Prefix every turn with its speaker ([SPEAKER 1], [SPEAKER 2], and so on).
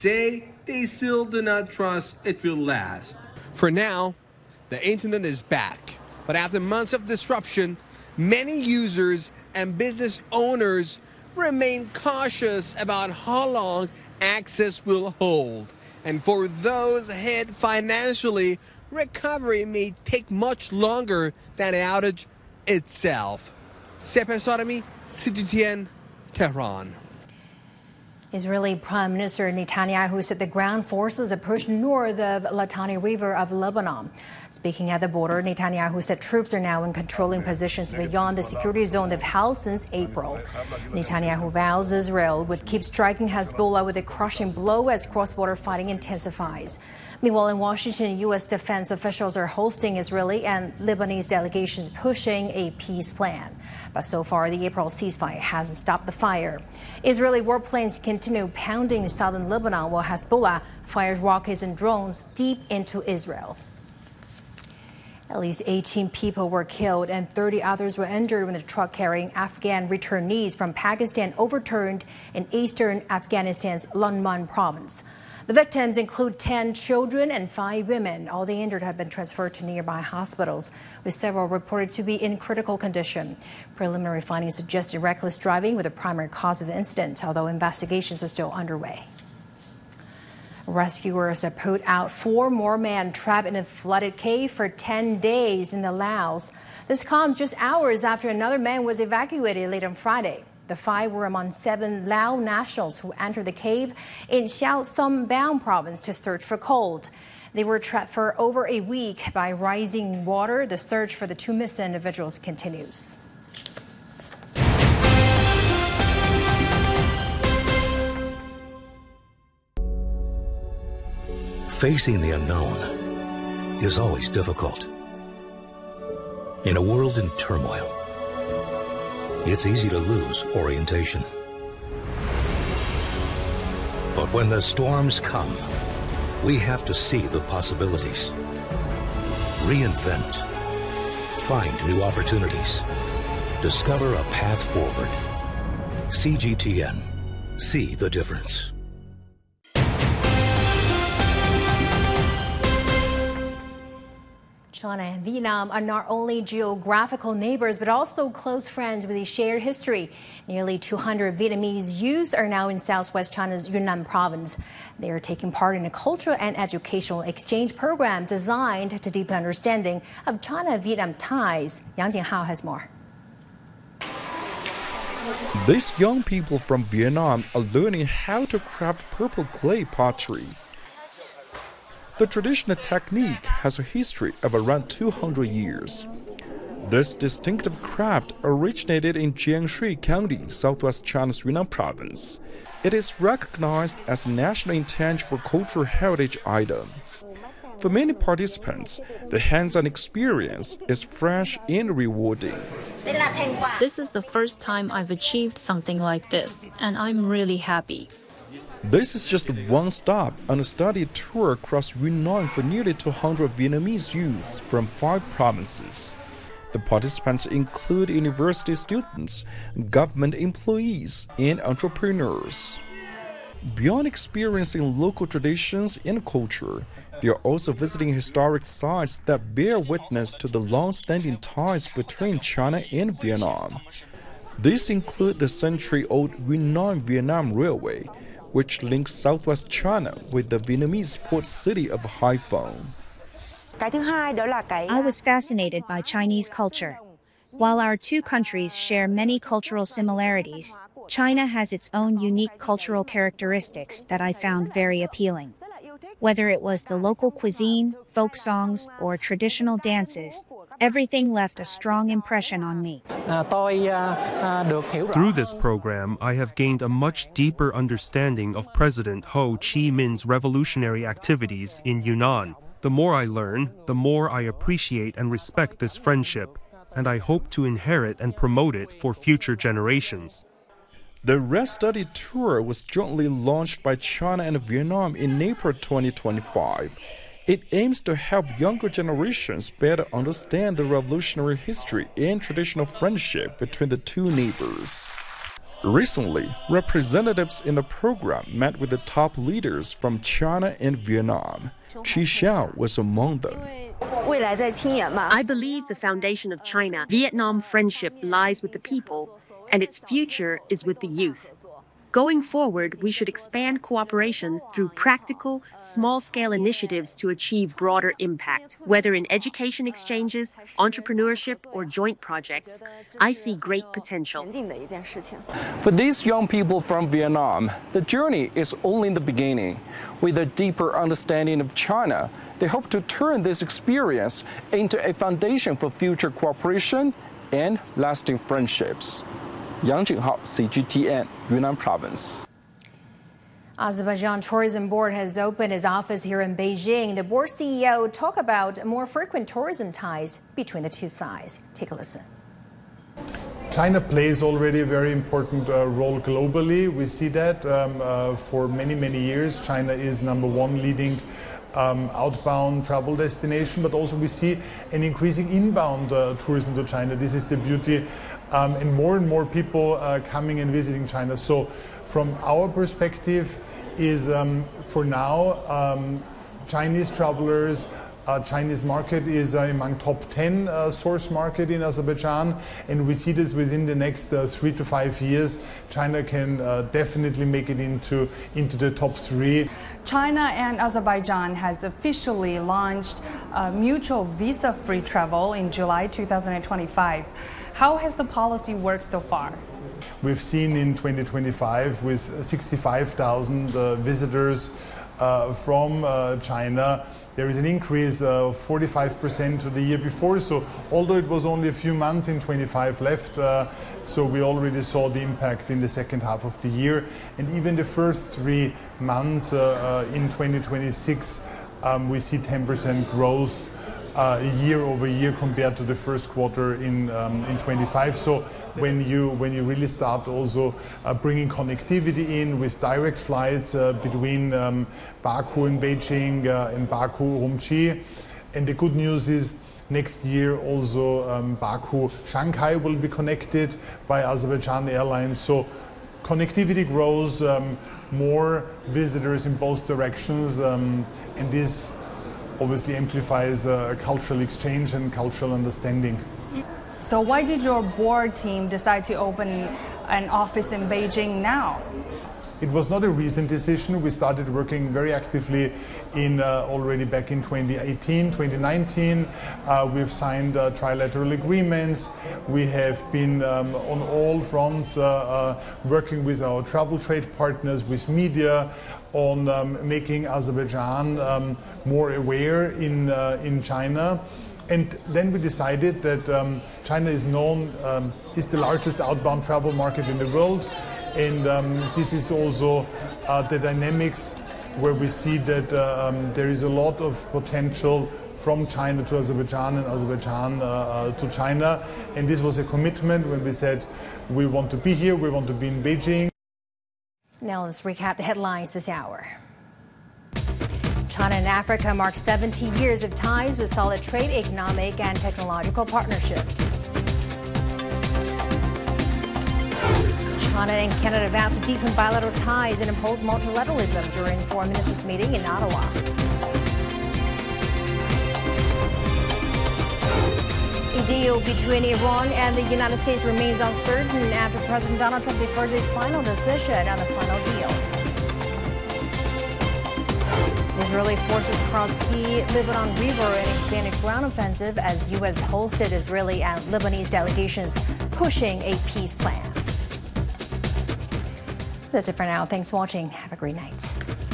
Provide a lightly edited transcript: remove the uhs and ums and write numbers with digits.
[SPEAKER 1] They still do not trust it will last. For now, the internet is back. But after months of disruption, many users and business owners remain cautious about how long access will hold. And for those hit financially, recovery may take much longer than the outage itself. Sepen Sarami, CGTN, Tehran.
[SPEAKER 2] Israeli Prime Minister Netanyahu said the ground forces have pushed north of Litani River of Lebanon. Speaking at the border, Netanyahu said troops are now in controlling positions beyond the security zone they've held since April. Netanyahu vows Israel would keep striking Hezbollah with a crushing blow as cross-border fighting intensifies. Meanwhile, in Washington, U.S. defense officials are hosting Israeli and Lebanese delegations pushing a peace plan. But so far, the April ceasefire hasn't stopped the fire. Israeli warplanes continue pounding southern Lebanon while Hezbollah fires rockets and drones deep into Israel. At least 18 people were killed and 30 others were injured when the truck carrying Afghan returnees from Pakistan overturned in eastern Afghanistan's Lunman province. The victims include 10 children and 5 women. All the injured have been transferred to nearby hospitals, with several reported to be in critical condition. Preliminary findings suggested reckless driving was the primary cause of the incident, although investigations are still underway. Rescuers have put out 4 more men trapped in a flooded cave for 10 days in the Laos. This comes just hours after another man was evacuated late on Friday. The 5 were among 7 Lao nationals who entered the cave in Xiao Sombang province to search for gold. They were trapped for over a week by rising water. The search for the 2 missing individuals continues.
[SPEAKER 3] Facing the unknown is always difficult. In a world in turmoil, it's easy to lose orientation. But when the storms come, we have to see the possibilities, reinvent, find new opportunities, discover a path forward. CGTN. See the difference.
[SPEAKER 2] China and Vietnam are not only geographical neighbors, but also close friends with a shared history. Nearly 200 Vietnamese youths are now in southwest China's Yunnan province. They are taking part in a cultural and educational exchange program designed to deepen understanding of China-Vietnam ties. Yang Jinghao has more.
[SPEAKER 4] These young people from Vietnam are learning how to craft purple clay pottery. The traditional technique has a history of around 200 years. This distinctive craft originated in Jiangxi County, southwest China's Yunnan province. It is recognized as a national intangible cultural heritage item. For many participants, the hands-on experience is fresh and rewarding.
[SPEAKER 5] This is the first time I've achieved something like this, and I'm really happy.
[SPEAKER 4] This is just one stop on a study tour across Yunnan for nearly 200 Vietnamese youths from 5 provinces. The participants include university students, government employees, and entrepreneurs. Beyond experiencing local traditions and culture, they are also visiting historic sites that bear witness to the long-standing ties between China and Vietnam. These include the century-old Yunnan-Vietnam Railway, which links southwest China with the Vietnamese port city of Haiphong.
[SPEAKER 6] I was fascinated by Chinese culture. While our 2 countries share many cultural similarities, China has its own unique cultural characteristics that I found very appealing. Whether it was the local cuisine, folk songs, or traditional dances, everything left a strong impression on me.
[SPEAKER 7] Through this program, I have gained a much deeper understanding of President Ho Chi Minh's revolutionary activities in Yunnan. The more I learn, the more I appreciate and respect this friendship, and I hope to inherit and promote it for future generations.
[SPEAKER 4] The Red Study Tour was jointly launched by China and Vietnam in April 2025. It aims to help younger generations better understand the revolutionary history and traditional friendship between the 2 neighbors. Recently, representatives in the program met with the top leaders from China and Vietnam. Qi Xiao was among them.
[SPEAKER 8] I believe the foundation of China-Vietnam friendship lies with the people, and its future is with the youth. Going forward, we should expand cooperation through practical, small-scale initiatives to achieve broader impact. Whether in education exchanges, entrepreneurship, or joint projects, I see great potential.
[SPEAKER 9] For these young people from Vietnam, the journey is only in the beginning. With a deeper understanding of China, they hope to turn this experience into a foundation for future cooperation and lasting friendships. Yang Jinghao, CGTN, Yunnan Province.
[SPEAKER 2] Azerbaijan Tourism Board has opened its office here in Beijing. The board CEO talked about more frequent tourism ties between the two sides. Take a listen.
[SPEAKER 10] China plays already a very important role globally. We see that for many, many years. China is #1 leading outbound travel destination, but also we see an increasing inbound tourism to China. This is the beauty, and more people coming and visiting China. So from our perspective is for now Chinese travelers, Chinese market is among top 10 source market in Azerbaijan, and we see this within the next 3 to 5 years. China can definitely make it into the top 3.
[SPEAKER 11] China and Azerbaijan has officially launched mutual visa-free travel in July 2025. How has the policy worked so far?
[SPEAKER 10] We've seen in 2025 with 65,000 visitors from China. There is an increase of 45% to the year before. So although it was only a few months in 25 left, so we already saw the impact in the second half of the year. And even the first 3 months in 2026, we see 10% growth year over year compared to the first quarter in 25. So when you really start also bringing connectivity in with direct flights between Baku and Beijing and Baku, Urumqi, and the good news is next year also Baku, Shanghai will be connected by Azerbaijan Airlines. So connectivity grows, more visitors in both directions, and this obviously amplifies cultural exchange and cultural understanding.
[SPEAKER 11] So why did your board team decide to open an office in Beijing now?
[SPEAKER 10] It was not a recent decision. We started working very actively already back in 2018, 2019. We've signed trilateral agreements. We have been on all fronts working with our travel trade partners, with media, on making Azerbaijan more aware in China. And then we decided that China is the largest outbound travel market in the world. And this is also the dynamics where we see that there is a lot of potential from China to Azerbaijan and Azerbaijan to China. And this was a commitment when we said we want to be here, we want to be in Beijing.
[SPEAKER 2] Now let's recap the headlines this hour. China and Africa mark 70 years of ties with solid trade, economic and technological partnerships. China and Canada vow to deepen bilateral ties and uphold multilateralism during foreign ministers' meeting in Ottawa. A deal between Iran and the United States remains uncertain after President Donald Trump defers a final decision on the final deal. Israeli forces crossed key Lebanon River in expanded ground offensive as U.S. hosted Israeli and Lebanese delegations pushing a peace plan. That's it for now. Thanks for watching. Have a great night.